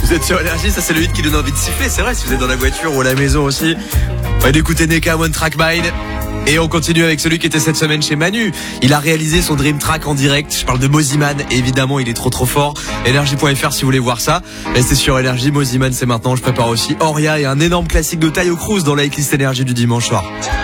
Vous êtes sur Énergie, ça c'est le hit qui donne envie de siffler, c'est vrai, si vous êtes dans la voiture ou à la maison aussi. On va d'écouter Neka One Track Mind. Et on continue avec celui qui était cette semaine chez Manu. Il a réalisé son Dream Track en direct. Je parle de Moziman. Et évidemment, il est trop fort. Energy.fr si vous voulez voir ça. Restez sur Énergie. Moziman, c'est maintenant. Je prépare aussi Oria et un énorme classique de Taio Cruz dans la hitlist Énergie du dimanche soir.